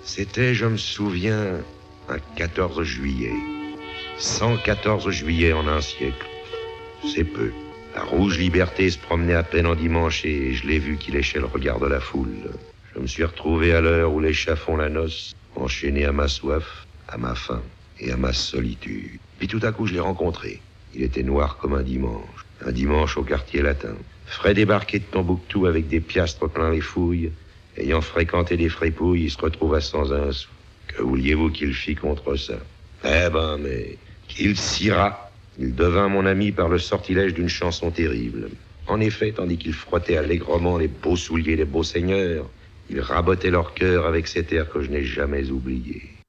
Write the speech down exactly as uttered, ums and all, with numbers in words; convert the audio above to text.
C'était, je me souviens, un quatorze juillet. cent quatorze juillet en un siècle. C'est peu. La rouge liberté se promenait à peine en dimanche et je l'ai vu qu'il léchait le regard de la foule. Je me suis retrouvé à l'heure où les chats font la noce, enchaîné à ma soif, à ma faim et à ma solitude. Puis tout à coup, je l'ai rencontré. Il était noir comme un dimanche. Un dimanche au quartier latin. Frais débarqué de Tombouctou avec des piastres plein les fouilles. Ayant fréquenté des frépouilles, il se retrouva sans un sou. Que vouliez-vous qu'il fit contre ça? Eh ben, mais qu'il scira. Il devint mon ami par le sortilège d'une chanson terrible. En effet, tandis qu'il frottait allègrement les beaux souliers des beaux seigneurs, il rabotait leur cœur avec cet air que je n'ai jamais oublié.